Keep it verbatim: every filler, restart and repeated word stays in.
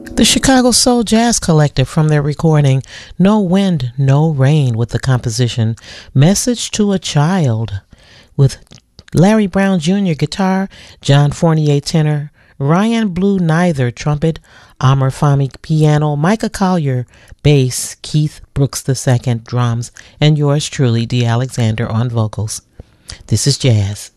The Chicago Soul Jazz Collective from their recording No Wind, No Rain with the composition Message to a Child with Larry Brown Junior guitar, John Fournier tenor, Ryan Blue Neither trumpet, Amr Fahmy piano, Micah Collier bass, Keith Brooks the second drums, and yours truly, D. Alexander on vocals. This is jazz.